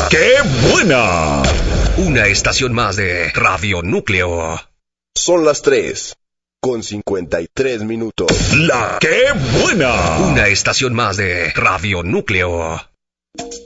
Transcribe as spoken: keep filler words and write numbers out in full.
¡Qué buena! Una estación más de Radio Núcleo. Son las tres, con cincuenta y tres minutos. ¡La qué buena! Una estación más de Radio Núcleo.